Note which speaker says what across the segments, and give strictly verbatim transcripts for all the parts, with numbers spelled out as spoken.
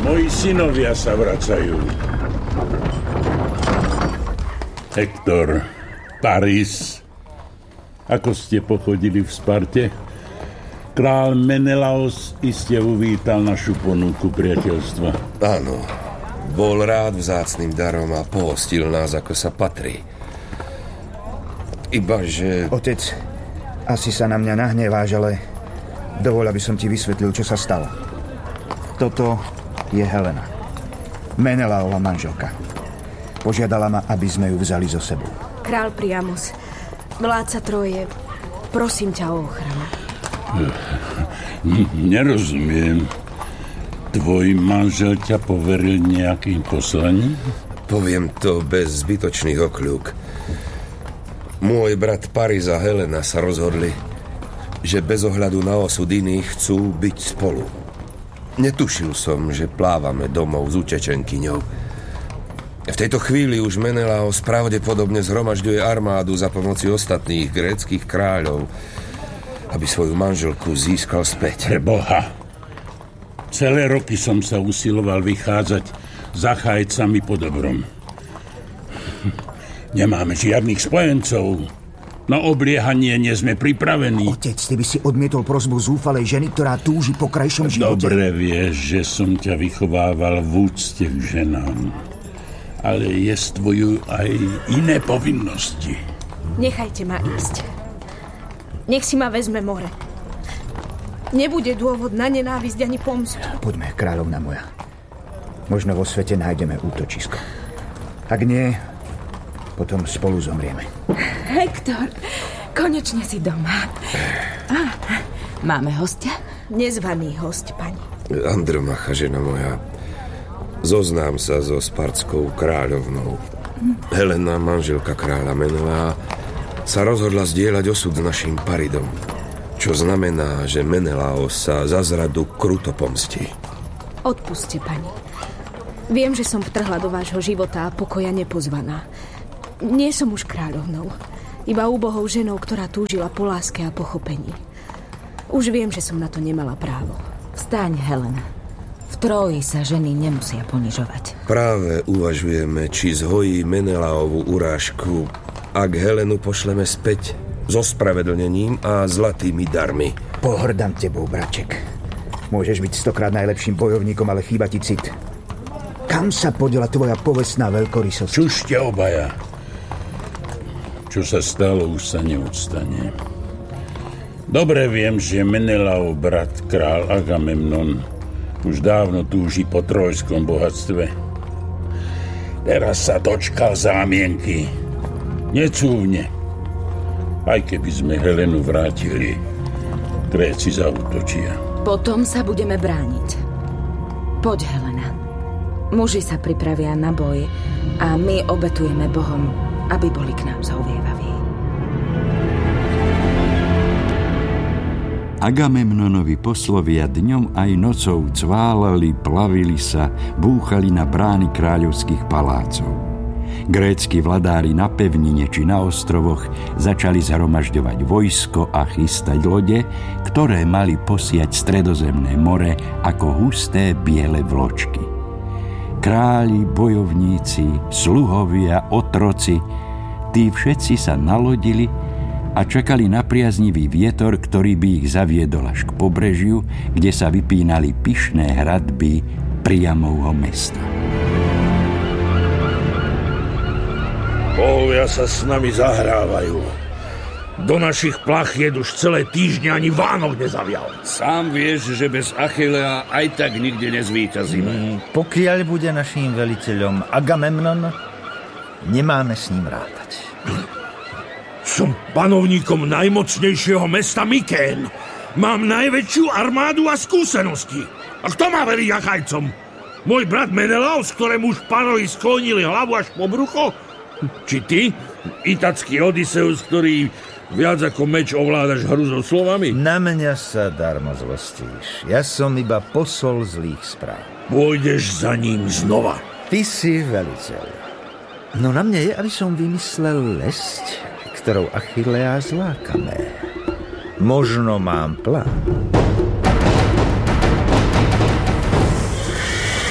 Speaker 1: Moji synovia sa vracajú. Hektor, Paris. Ako ste pochodili v Sparte? Král Menelaos iste uvítal našu ponuku priateľstva.
Speaker 2: Áno, bol rád vzácnym darom a pohostil nás, ako sa patrí. Ibaže...
Speaker 3: Otec, asi sa na mňa nahneváš, ale dovol, aby som ti vysvetlil, čo sa stalo. Toto je Helena, Menelaova manželka. Požiadala ma, aby sme ju vzali so sebou.
Speaker 4: Král Priamos, vládca Troje, prosím ťa o ochranu.
Speaker 1: Nerozumiem. Tvoj manžel ťa poveril nejakým poslaním?
Speaker 2: Poviem to bez zbytočných okľúk. Môj brat Paris a Helena sa rozhodli, že bez ohľadu na osud iných chcú byť spolu. Netušil som, že plávame domov s utečenkyňou. V tejto chvíli už Menelaos pravdepodobne zhromažďuje armádu za pomoci ostatných gréckych kráľov, aby svoju manželku získal späť.
Speaker 1: Preboha! Celé roky som sa usiloval vychádzať za chajcami po dobrom. Nemáme žiadnych spojencov. Na obliehanie nie sme pripravení.
Speaker 3: Otec, ty by si odmietol prosbu zúfalej ženy, ktorá túži po krajšom živote.
Speaker 1: Dobre vieš, že som ťa vychovával v úcte k ženám. Ale jestvujú aj iné povinnosti.
Speaker 4: Nechajte ma ísť. Nech si ma vezme more. Nebude dôvod na nenávisť ani pomstu.
Speaker 3: Poďme, kráľovna moja. Možno vo svete nájdeme útočisko. Ak nie, potom spolu zomrieme.
Speaker 5: Hektor, konečne si doma. Ah, máme hostia?
Speaker 4: Nezvaný host, pani.
Speaker 2: Andromacha, žena moja, zoznám sa so spartskou kráľovnou. Helena, manželka kráľa Menela, sa rozhodla zdieľať osud s našim Paridom, čo znamená, že Menelaos sa za zradu kruto pomstí.
Speaker 4: Odpuste, pani. Viem, že som vtrhla do vášho života a pokoja nepozvaná. Nie som už kráľovnou, iba úbohou ženou, ktorá túžila po láske a pochopení. Už viem, že som na to nemala právo.
Speaker 5: Vstaň, Helena. V Tróji sa ženy nemusia ponižovať.
Speaker 2: Práve uvažujeme, či zhojí Menelaovu urážku, ak Helenu pošleme späť so spravedlnením a zlatými darmi.
Speaker 3: Pohrdám tebou, braček. Môžeš byť stokrát najlepším bojovníkom, ale chýba ti cit. Kam sa podela tvoja povestná veľkorysosť?
Speaker 1: Čušte obaja. Čo sa stalo, už sa neodstane. Dobre viem, že Menelaov brat, král Agamemnon, už dávno túži po trojskom bohatstve. Teraz sa dočkal zámienky. Necúvne. Aj keby sme Helenu vrátili, Gréci zaútočia.
Speaker 5: Potom sa budeme brániť. Poď, Helena. Muži sa pripravia na boj a my obetujeme Bohom, aby boli k nám zhovievaví.
Speaker 6: Agamemnonovi poslovia dňom aj nocou cválali, plavili sa, búchali na brány kráľovských palácov. Grécki vladári na pevnine či na ostrovoch začali zhromažďovať vojsko a chystať lode, ktoré mali posiať Stredozemné more ako husté biele vločky. Králi, bojovníci, sluhovia, otroci, tí všetci sa nalodili a čakali na priaznivý vietor, ktorý by ich zaviedol až k pobrežiu, kde sa vypínali pyšné hradby Priamovho mesta.
Speaker 7: Bohovia sa s nami zahrávajú. Do našich plachiet už celé týždne ani Vánok nezavial.
Speaker 8: Sám vieš, že bez Achillea aj tak nikde nezvíťazíme.
Speaker 9: Mm, pokiaľ bude naším veliteľom Agamemnon, nemáme s ním rátať.
Speaker 7: Som panovníkom najmocnejšieho mesta Mykén. Mám najväčšiu armádu a skúsenosti. A kto má veriť Achajcom? Môj brat Menelaos, ktorému už pánovi sklonili hlavu až po brucho? Či ty, itacký Odysseus, ktorý viac ako meč ovládaš hru so slovami?
Speaker 9: Na mňa sa darmo zlostíš. Ja som iba posol zlých správ.
Speaker 7: Pôjdeš za ním znova.
Speaker 9: Ty si veliteľ. No na mne je, aby som vymyslel lesť, ktorou Achillea zlákame. Možno mám plán.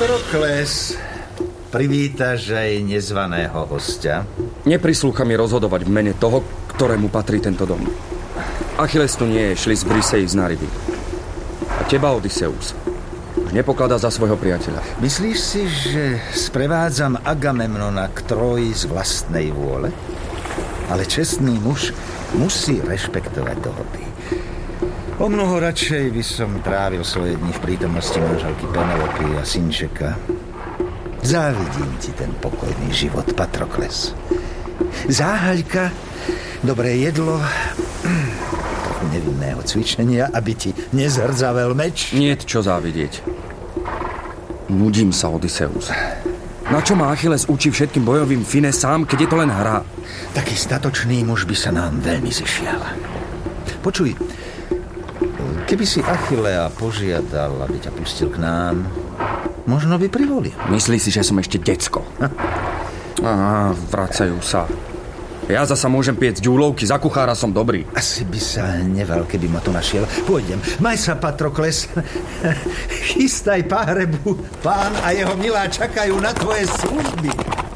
Speaker 9: Patrokles, privítaš aj nezvaného hostia?
Speaker 10: Neprislúcha mi rozhodovať v mene toho, ktorému patrí tento dom. Achilles tu nie je, šli z Briseis na ryby. A teba, Odysseus, už nepokladá za svojho priateľa.
Speaker 9: Myslíš si, že sprevádzam Agamemnona k Tróji z vlastnej vôle? Ale čestný muž musí rešpektovať dohody. O mnoho radšej by som trávil svoje dni v prítomnosti manželky Penelopy a synčeka. Závidím ti ten pokojný život, Patrokles. Záhaľka, dobré jedlo, trochu nevinného cvičenia, aby ti nezhrdzavel meč.
Speaker 10: Niet čo závidieť. Nudím sa, Odysseus. Na čo ma Achilles učí všetkým bojovým fine sám, keď je to len hra?
Speaker 9: Taký statočný muž by sa nám veľmi zišial. Počuj, keby si Achillea požiadal, aby ťa pustil k nám, možno by privolil.
Speaker 10: Myslí si, že som ešte decko? Á, vracajú sa. Ja zasa môžem piecť ďúlovky, za kuchára som dobrý.
Speaker 9: Asi by sa neval, keby ma tu našiel. Pôjdem. Maj sa, Patrokles. Chystaj páhrebu. Pán a jeho milá čakajú na tvoje služby.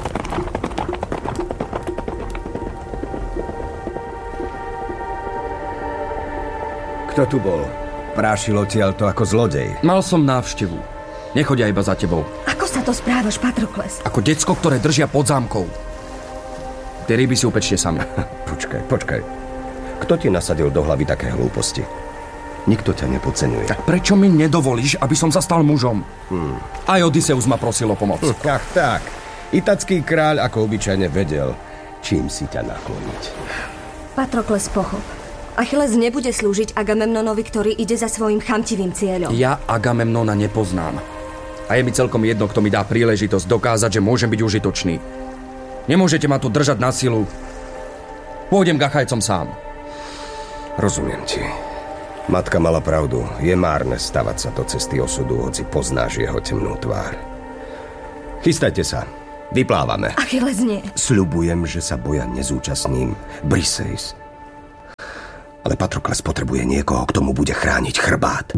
Speaker 11: Kto tu bol? Prášil odtiaľto ako zlodej.
Speaker 10: Mal som návštevu. Nechodia iba za tebou.
Speaker 12: Ako sa to správaš, Patrokles?
Speaker 10: Ako decko, ktoré držia pod zámkou. Tie ryby si upečte sami.
Speaker 11: Počkaj, počkaj. Kto ti nasadil do hlavy také hlúposti? Nikto ťa nepodceňuje.
Speaker 10: Tak prečo mi nedovolíš, aby som sa stal mužom? Hmm. Aj Odysseus ma prosil o pomoc.
Speaker 11: Hm, ach tak. Itacký kráľ ako obyčajne vedel, čím si ťa nakloniť.
Speaker 12: Patrokles, pochop. Achilles nebude slúžiť Agamemnonovi, ktorý ide za svojím chamtivým cieľom.
Speaker 10: Ja Agamemnona nepoznám. A je mi celkom jedno, kto mi dá príležitosť dokázať, že môžem byť užitočný. Nemôžete ma tu držať na silu. Pôjdem k Achajcom sám.
Speaker 11: Rozumiem ti. Matka mala pravdu. Je márne stavať sa do cesty osudu, hoci poznáš jeho temnú tvár. Chystajte sa. Vyplávame.
Speaker 12: Achilles nie.
Speaker 11: Sľubujem, že sa boja nezúčastním. Briseis. Ale Patrokles potrebuje niekoho, kto mu bude chrániť chrbát.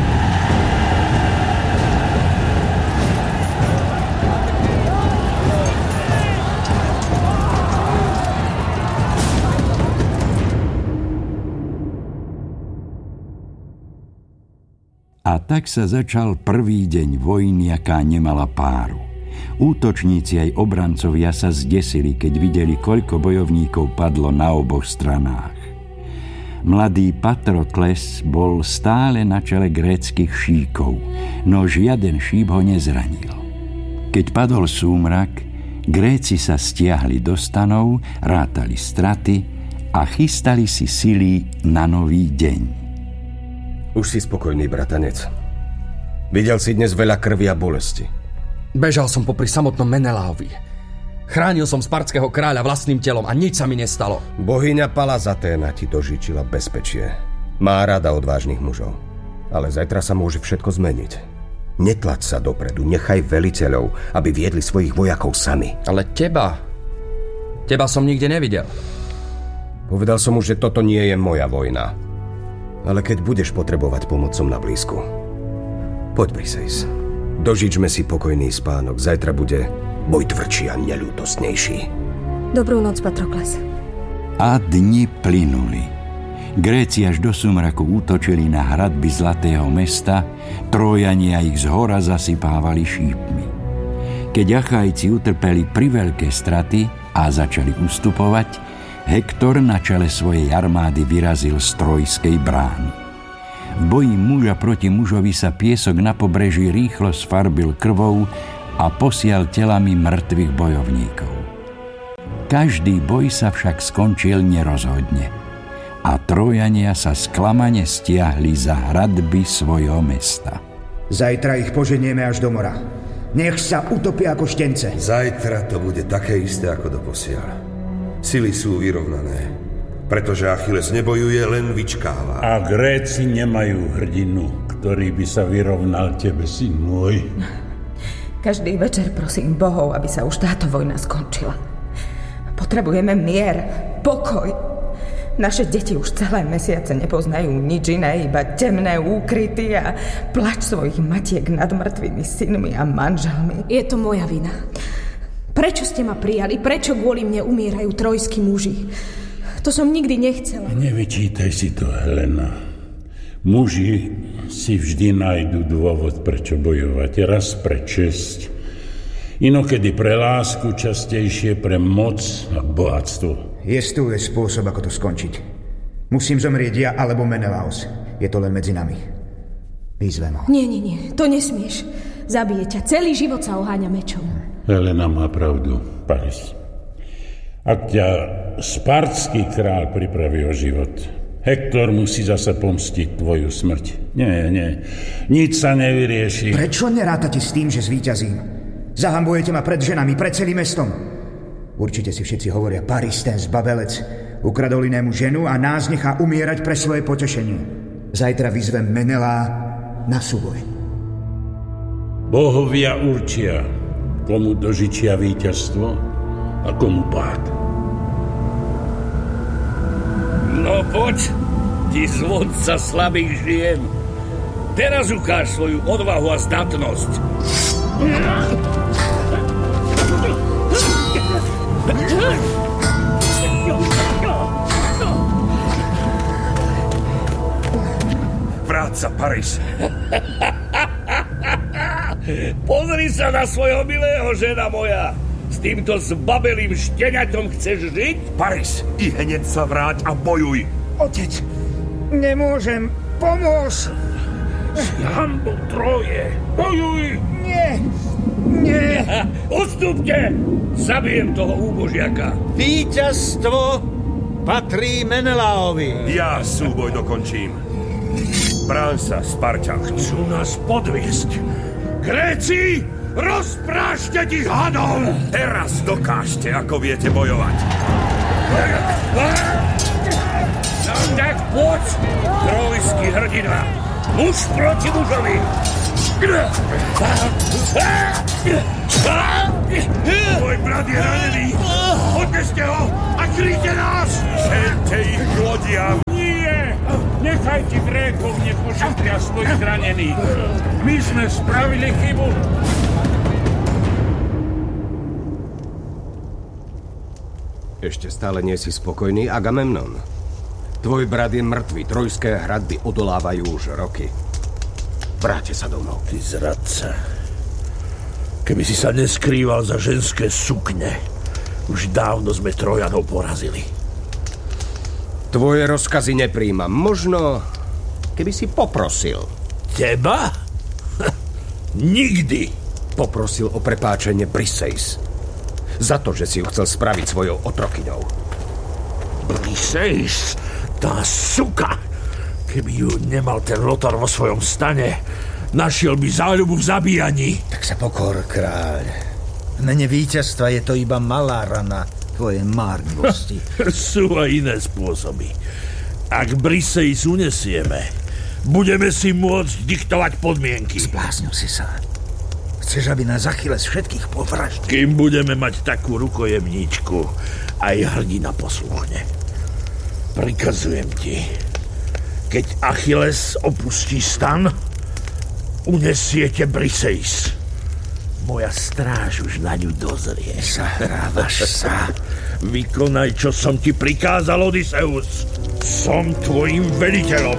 Speaker 6: A tak sa začal prvý deň vojny, aká nemala páru. Útočníci aj obrancovia sa zdesili, keď videli, koľko bojovníkov padlo na oboch stranách. Mladý Patrokles bol stále na čele gréckych šíkov, no žiaden šíp ho nezranil. Keď padol súmrak, Gréci sa stiahli do stanov, rátali straty a chystali si sily na nový deň.
Speaker 11: Už si spokojný, bratanec. Videl si dnes veľa krvi a bolesti.
Speaker 10: Bežal som popri samotnom Meneláovi. Chránil som spartského kráľa vlastným telom a nič sa mi nestalo.
Speaker 11: Bohyňa Palazaténa ti dožičila bezpečie. Má rada odvážnych mužov. Ale zajtra sa môže všetko zmeniť. Netlač sa dopredu, nechaj veliteľov, aby viedli svojich vojakov sami.
Speaker 10: Ale teba... Teba som nikde nevidel.
Speaker 11: Povedal som už, že toto nie je moja vojna. Ale keď budeš potrebovať pomoc, som na blízku. Poď, Briseis. Dožičme si pokojný spánok. Zajtra bude boj tvrdší a neľútostnejší.
Speaker 12: Dobrú noc, Patrokles.
Speaker 6: A dni plynuli. Gréci až do súmraku útočili na hradby Zlatého mesta, Trójania ich zhora zasypávali šípmi. Keď Achajci utrpeli priveľké straty a začali ustupovať, Hektor na čele svojej armády vyrazil z Trojskej brány. V boji muža proti mužovi sa piesok na pobreží rýchlo sfarbil krvou a posial telami mŕtvych bojovníkov. Každý boj sa však skončil nerozhodne a Trójania sa sklamane stiahli za hradby svojho mesta.
Speaker 3: Zajtra ich poženieme až do mora. Nech sa utopia ako štence.
Speaker 2: Zajtra to bude také isté ako doposiaľ. Sily sú vyrovnané, pretože Achilles nebojuje, len vyčkáva.
Speaker 1: A Gréci nemajú hrdinu, ktorý by sa vyrovnal tebe, syn môj.
Speaker 5: Každý večer prosím bohov, aby sa už táto vojna skončila. Potrebujeme mier, pokoj.
Speaker 13: Naše deti už celé mesiace nepoznajú nič iné, iba temné úkryty a plač svojich matiek nad mŕtvými synmi a manželmi.
Speaker 4: Je to moja vina. Prečo ste ma prijali? Prečo kvôli mne umierajú trojskí muži? To som nikdy nechcela.
Speaker 1: Nevyčítaj si to, Helena. Muži si vždy nájdu dôvod, prečo bojovať. Raz pre česť, inokedy pre lásku, častejšie pre moc a bohatstvo.
Speaker 3: Jestuje spôsob, ako to skončiť. Musím zomrieť ja alebo Menelaos. Je to len medzi nami. Vyzvem ho.
Speaker 4: Nie, nie, nie. To nesmieš. Zabije ťa. Celý život sa oháňa mečom.
Speaker 1: Helena má pravdu, Paris. Ak ťa spartský král pripraví o život, Hektor musí zase pomstiť tvoju smrť. Nie, nie. Nič sa nevyrieši.
Speaker 3: Prečo nerátate s tým, že zvíťazím? Zahambujete ma pred ženami, pred celým mestom. Určite si všetci hovoria, Paris, ten zbabelec, ukradol inému ženu a nás nechá umierať pre svoje potešenie. Zajtra vyzvem Menelá na súboj.
Speaker 1: Bohovia určia, komu dožičia víťazstvo a komu pád.
Speaker 8: No poď, ty zvodca slabých žien. Teraz ukáž svoju odvahu a zdatnosť.
Speaker 7: Vráť sa, Paris.
Speaker 8: Pozri sa na svojho milého, žena moja. S týmto zbabelým šteniatom chceš žiť?
Speaker 7: Paris, i hneď sa vráť a bojuj.
Speaker 3: Otec, nemôžem. Pomôž.
Speaker 8: Jambo Troje, bojuj.
Speaker 3: Nie. Nie.
Speaker 8: Ustúpte. Zabijem toho úbožiaka.
Speaker 9: Víťazstvo patrí Menelaovi.
Speaker 7: Ja súboj dokončím. Brán sa, Sparťan.
Speaker 8: Chcú nás podviesť. Gréci, rozprášte tých hadov!
Speaker 7: Teraz dokážte, ako viete bojovať.
Speaker 8: No tak poď, trojský hrdina. Muž proti mužovi.
Speaker 7: Môj brat je ranený. Odneste ho a kryjte nás. Želte ich k lodiam.
Speaker 14: Nie, nechajte Grékov, nech ošetria svojich zranených. My sme spravili chybu.
Speaker 11: Ešte stále nie si spokojný, Agamemnon. Tvoj brat je mŕtvý, trojské hradby odolávajú už roky. Vráte sa domov.
Speaker 7: Ty zradca. Keby si sa neskrýval za ženské sukne, už dávno sme Trojanov porazili.
Speaker 11: Tvoje rozkazy nepríjmam. Možno, keby si poprosil.
Speaker 7: Teba? Nikdy.
Speaker 11: Poprosil o prepáčenie Briseis. Za to, že si ju chcel spraviť svojou otrokyňou.
Speaker 7: Briseis? Tá suka! Keby ju nemal ten Lotar vo svojom stane, našiel by záľubu v zabíjaní.
Speaker 9: Tak sa pokor, kráľ. V mene víťazstva je to iba malá rana tvojej márnivosti.
Speaker 7: Sú aj iné spôsoby. Ak Briseis unesieme, budeme si môcť diktovať podmienky.
Speaker 9: Zbláznil si sa. Chceš, aby nás Achilles všetkých povraždil?
Speaker 7: Kým budeme mať takú rukojemníčku, aj hrdina posluchne. Prikazujem ti, keď Achilles opustí stan, unesiete Briseis. Moja stráž už na ňu dozrie.
Speaker 9: Zahrávaš sa.
Speaker 7: Vykonaj, čo som ti prikázal, Odysseus. Som tvojim veliteľom.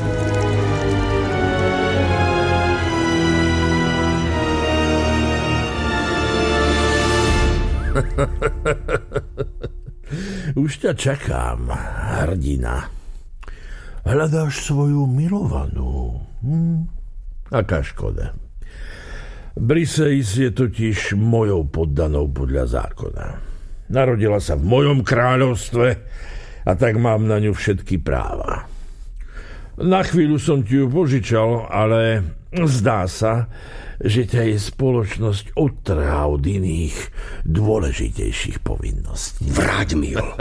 Speaker 7: Už ťa čakám, hrdina. Hľadáš svoju milovanú. Hm? Aká škoda. Briseis je totiž mojou poddanou podľa zákona. Narodila sa v mojom kráľovstve a tak mám na ňu všetky práva. Na chvíľu som ti ju požičal, ale zdá sa, že ťa je spoločnosť odtrhá od iných dôležitejších povinností.
Speaker 11: Vráť mi ju.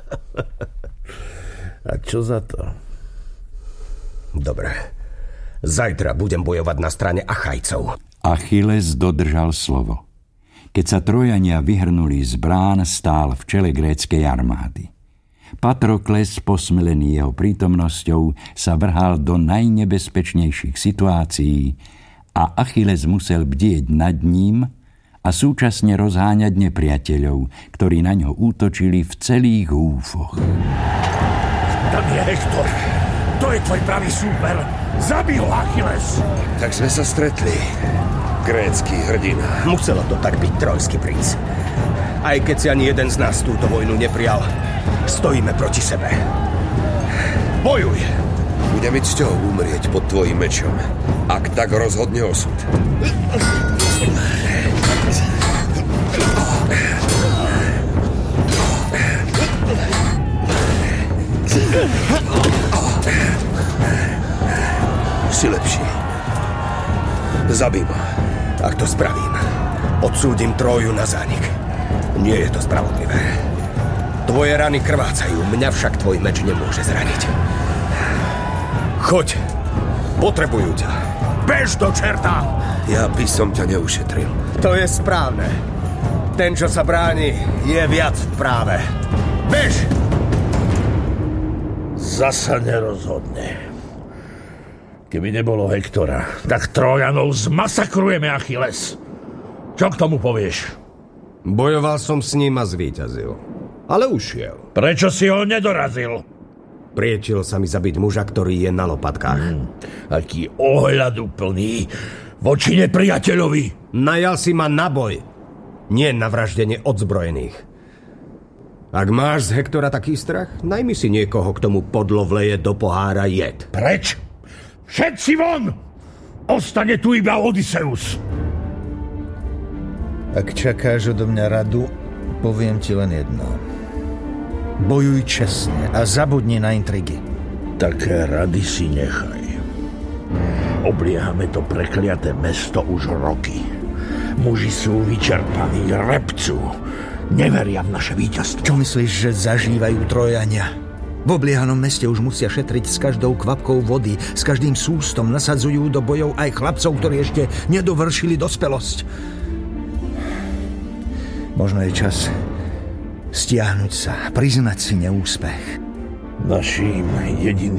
Speaker 7: A čo za to?
Speaker 11: Dobre. Zajtra budem bojovať na strane Achajcov.
Speaker 6: Achilles dodržal slovo. Keď sa Trojania vyhrnuli z brán, stál v čele gréckej armády. Patrokles, posmelený jeho prítomnosťou, sa vrhal do najnebezpečnejších situácií a Achilles musel bdieť nad ním a súčasne rozháňať nepriateľov, ktorí na ňo útočili v celých húfoch.
Speaker 7: Tam je Hektor. To je tvoj pravý súper. Zabil ho, Achilles.
Speaker 2: Tak sme sa stretli, grécky hrdina.
Speaker 11: Muselo to tak byť, trojský princ. Aj keď si ani jeden z nás túto vojnu neprijal, stojíme proti sebe. Bojuj!
Speaker 2: Bude mi cťou umrieť pod tvojim mečom, ak tak rozhodne osud. Si lepší. Zabij ma.
Speaker 11: Ak to spravím, odsúdim Tróju na zánik. Nie je to spravodlivé. Tvoje rany krvácajú, mňa však tvoj meč nemôže zraniť. Choď. Potrebujú ťa. Bež do čerta!
Speaker 2: Ja by som ťa neušetril.
Speaker 11: To je správne. Ten, čo sa bráni, je viac v práve. Bež!
Speaker 7: Zasa nerozhodne. Keby nebolo Hektora, tak Trójanov zmasakrujeme, Achilles. Čo k tomu povieš?
Speaker 11: Bojoval som s ním a zvíťazil. Ale ušiel.
Speaker 7: Prečo si ho nedorazil?
Speaker 11: Priečil sa mi zabiť muža, ktorý je na lopatkách.
Speaker 7: Hmm, aký ohľaduplný voči nepriateľovi.
Speaker 11: Najal si ma na boj, nie na vraždenie odzbrojených. Ak máš z Hektora taký strach, najmi si niekoho, k tomu podlo vleje do pohára jed.
Speaker 7: Preč? Všetci von! Ostane tu iba Odysseus.
Speaker 9: Ak čakáš odo mňa radu, poviem ti len jedno. Bojuj čestne a zabudni na intrigy.
Speaker 7: Také rady si nechaj. Obliehame to prekliaté mesto už roky. Muži sú vyčerpaní, repcú. Neveria v naše víťazstvo.
Speaker 9: Čo myslíš, že zažívajú Trojania? V obliehanom meste už musia šetriť s každou kvapkou vody, s každým sústom, nasadzujú do bojov aj chlapcov, ktorí ešte nedovršili dospelosť. Možno je čas stiahnuť sa, priznať si neúspech.
Speaker 7: Naším jediným